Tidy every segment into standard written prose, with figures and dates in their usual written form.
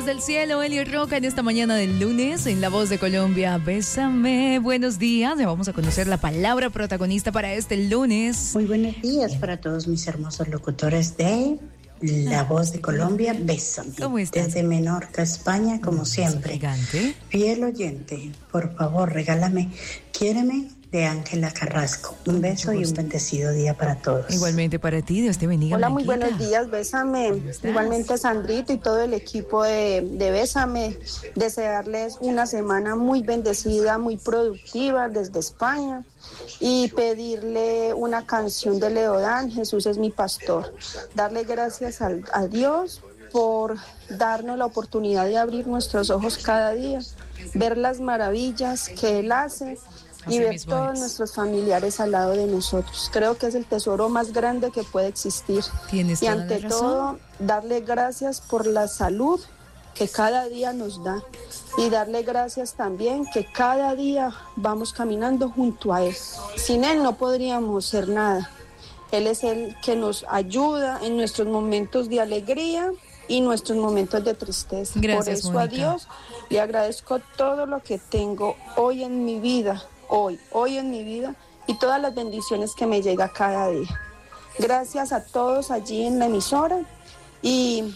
desde el cielo, Elio Roca, en esta mañana del lunes, en La Voz de Colombia. Bésame, buenos días. Ya vamos a conocer la palabra protagonista para este lunes. Muy buenos días para todos mis hermosos locutores de La Voz de Colombia. Bésame. ¿Cómo estás? Desde Menorca, España, como siempre. Gigante. Fiel oyente, por favor, regálame Quiéreme de Ángela Carrasco. Un beso y un bendecido día para todos. Igualmente para ti, Dios te bendiga. Hola, muy Blanquita. buenos días, Bésame. Igualmente Sandrito y todo el equipo de Bésame. Desearles una semana muy bendecida, muy productiva desde España. Y pedirle una canción de Leodán, Jesús es mi pastor. Darle gracias a Dios por darnos la oportunidad de abrir nuestros ojos cada día, ver las maravillas que Él hace y ver todos nuestros familiares al lado de nosotros. Creo que es el tesoro más grande que puede existir. Tienes y toda ante la razón. todo, darle gracias por la salud que cada día nos da y darle gracias también que cada día vamos caminando junto a Él. Sin Él no podríamos ser nada. Él es el que nos ayuda en nuestros momentos de alegría y nuestros momentos de tristeza. Gracias, Por eso Mónica. a Dios le agradezco todo lo que tengo hoy en mi vida, hoy en mi vida, y todas las bendiciones que me llega cada día. Gracias a todos allí en la emisora y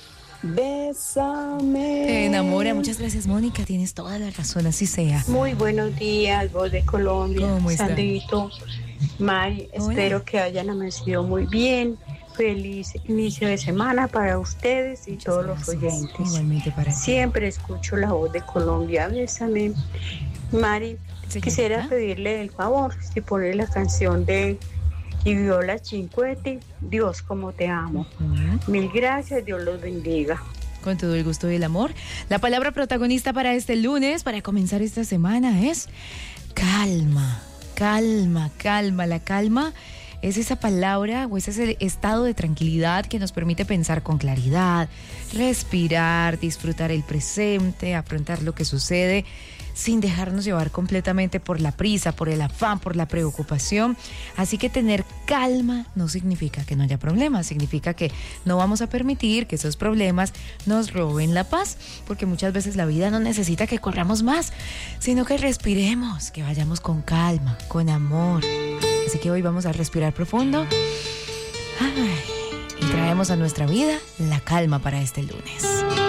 bésame. Te enamora. Muchas gracias, Mónica. Tienes toda la razón, así sea. Muy buenos días, Voz de Colombia. ¿Cómo están? Sandrito, Mari, Hola. espero que hayan amanecido muy bien. Feliz inicio de semana para ustedes y todos los Gracias. oyentes. Igualmente para ti. Siempre escucho la Voz de Colombia. Bésame. Mari, Señorita. quisiera pedirle el favor si pone la canción de Viola Cinquetti, Dios como te amo. Mil gracias, Dios los bendiga. Con todo el gusto y el amor. La palabra protagonista para este lunes, para comenzar esta semana, es calma. Calma, calma. La calma es esa palabra o es ese estado de tranquilidad que nos permite pensar con claridad, respirar, disfrutar el presente, afrontar lo que sucede sin dejarnos llevar completamente por la prisa, por el afán, por la preocupación. Así que tener calma no significa que no haya problemas, significa que no vamos a permitir que esos problemas nos roben la paz, porque muchas veces la vida no necesita que corramos más, sino que respiremos, que vayamos con calma, con amor. Así que hoy vamos a respirar profundo y traemos a nuestra vida la calma para este lunes.